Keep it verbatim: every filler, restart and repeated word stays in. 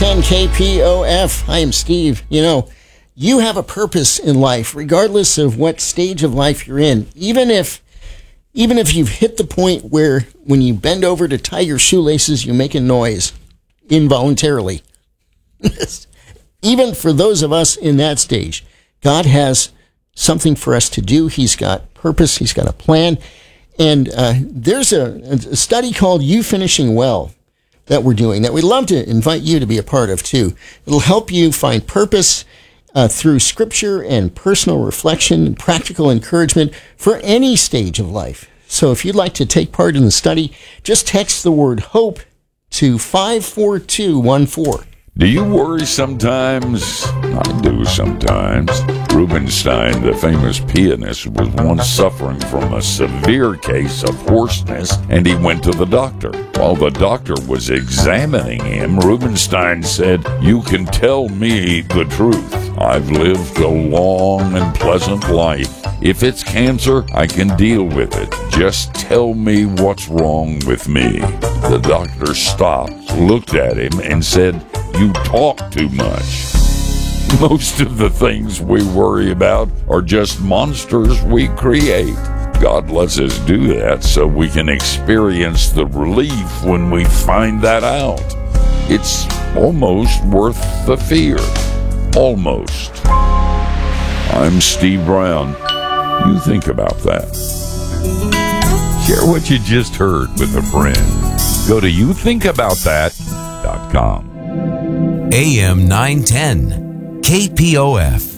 ten K P O F. I am Steve. You know, you have a purpose in life, regardless of what stage of life you're in. Even if, even if you've hit the point where when you bend over to tie your shoelaces, you make a noise involuntarily. Even for those of us in that stage, God has something for us to do. He's got purpose. He's got a plan. And uh, there's a, a study called You Finishing Well that we're doing that we'd love to invite you to be a part of too. It'll help you find purpose uh, through scripture and personal reflection and practical encouragement for any stage of life. So if you'd like to take part in the study, just text the word HOPE to five four two one four. Do you worry sometimes? I do sometimes. Rubinstein, the famous pianist, was once suffering from a severe case of hoarseness, and he went to the doctor. While the doctor was examining him, Rubinstein said, "You can tell me the truth. I've lived a long and pleasant life. If it's cancer, I can deal with it. Just tell me what's wrong with me." The doctor stopped, looked at him, and said, "You talk too much." Most of the things we worry about are just monsters we create. God lets us do that so we can experience the relief when we find that out. It's almost worth the fear. Almost. I'm Steve Brown. You think about that. Share what you just heard with a friend. Go to you think about that dot com. A M nine ten, K P O F.